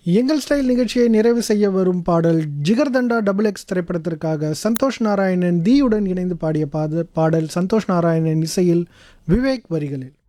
எங்கள் ஸ்டைல் நிகழ்ச்சியை நிறைவு செய்ய வரும் பாடல் ஜிகர்தண்டா டபுள் எக்ஸ் திரைப்படத்திற்காக சந்தோஷ் நாராயணன் தீயுடன் இணைந்து பாடிய பாடல் சந்தோஷ் நாராயணன் இசையில் விவேக் வரிகளில்.